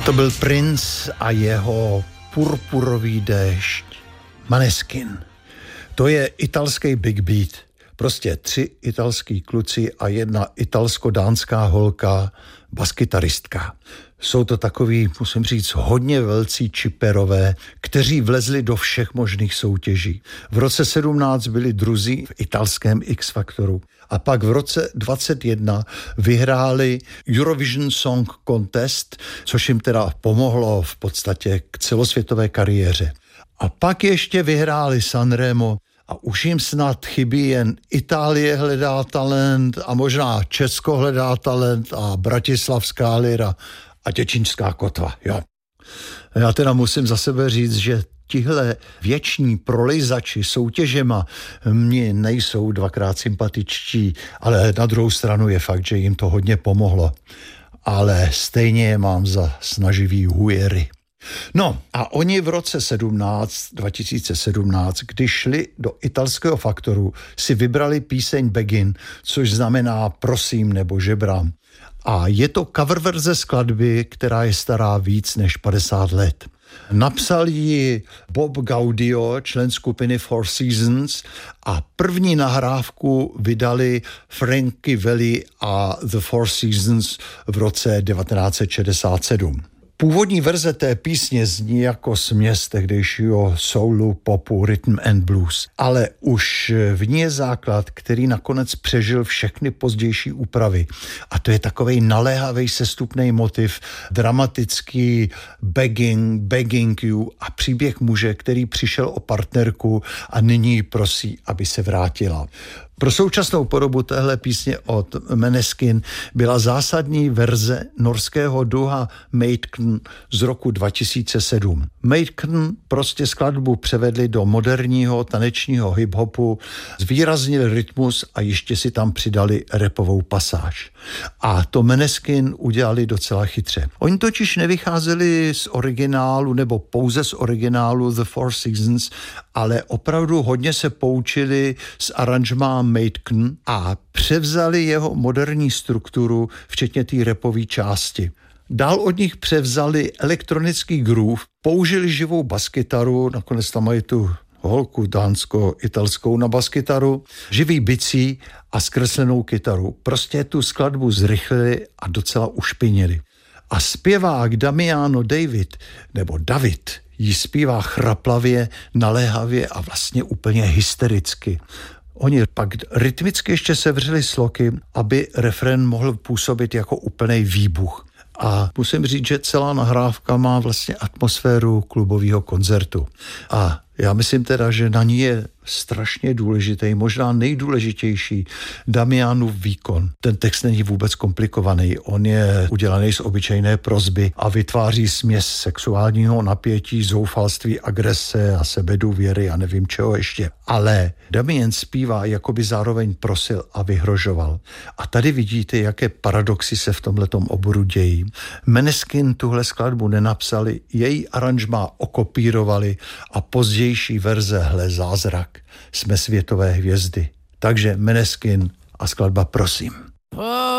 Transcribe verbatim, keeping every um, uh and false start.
To byl Prince a jeho Purpurový déšť. Maneskin. To je italský big beat. Prostě tři italský kluci a jedna italsko-dánská holka, baskytaristka. Jsou to takový, musím říct, hodně velcí čiperové, kteří vlezli do všech možných soutěží. V roce sedmnáct byli druzí v italském X-Faktoru a pak v roce dvacet jedna vyhráli Eurovision Song Contest, což jim teda pomohlo v podstatě k celosvětové kariéře. A pak ještě vyhráli Sanremo a už jim snad chybí jen Itálie hledá talent a možná Česko hledá talent a Bratislavská lira a Děčínská kotva, jo. Já teda musím za sebe říct, že tihle věční prolejzači soutěžema mně nejsou dvakrát sympatičtí, ale na druhou stranu je fakt, že jim to hodně pomohlo. Ale stejně je mám za snaživý hujery. No a oni v roce sedmnáct, dva tisíce sedmnáct, když šli do italského Faktoru, si vybrali píseň Begin, což znamená prosím nebo žebrám. A je to cover verze skladby, která je stará víc než padesát let. Napsal ji Bob Gaudio, člen skupiny Four Seasons, a první nahrávku vydali Frankie Valli a The Four Seasons v roce devatenáct set šedesát sedm. Původní verze té písně zní jako směs tehdejšího soulu, popu, rhythm and blues, ale už v ní je základ, který nakonec přežil všechny pozdější úpravy. A to je takovej naléhavý sestupný motiv, dramatický begging, begging you a příběh muže, který přišel o partnerku a nyní ji prosí, aby se vrátila. Pro současnou podobu téhle písně od Maneskin byla zásadní verze norského duha Maidken z roku dva tisíce sedm. Maidken prostě skladbu převedli do moderního tanečního hip-hopu, zvýraznili rytmus a ještě si tam přidali rapovou pasáž. A to Maneskin udělali docela chytře. Oni totiž nevycházeli z originálu nebo pouze z originálu The Four Seasons, ale opravdu hodně se poučili z aranžmá Maidken a převzali jeho moderní strukturu, včetně té rapové části. Dál od nich převzali elektronický groove, použili živou baskytaru, nakonec tam mají tu holku dánsko-italskou na baskytaru, živý bicí a zkreslenou kytaru. Prostě tu skladbu zrychlili a docela ušpinili. A zpěvák Damiano David, nebo David, jí zpívá chraplavě, naléhavě a vlastně úplně hystericky. Oni pak rytmicky ještě sevřeli sloky, aby refrén mohl působit jako úplnej výbuch. A musím říct, že celá nahrávka má vlastně atmosféru klubového koncertu. A já myslím teda, že na ní je strašně důležitý, možná nejdůležitější Damianův výkon. Ten text není vůbec komplikovaný, on je udělaný z obyčejné prosby a vytváří směs sexuálního napětí, zoufalství, agrese a sebedůvěry a nevím čeho ještě. Ale Damian zpívá, jako by zároveň prosil a vyhrožoval. A tady vidíte, jaké paradoxy se v tomhletom oboru dějí. Maneskin tuhle skladbu nenapsali, její aranžmá okopírovali a pozdější verze hle zázrak. Jsme světové hvězdy. Takže Maneskin a skladba Prosím.